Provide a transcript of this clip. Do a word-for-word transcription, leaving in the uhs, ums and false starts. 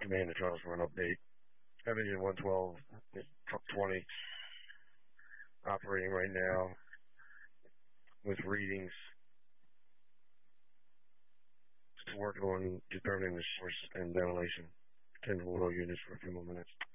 Command to Charles for an update. F Engine one twelve, truck twenty, operating right now with readings. Just working on determining the source and ventilation. ten to oil units for a few more minutes.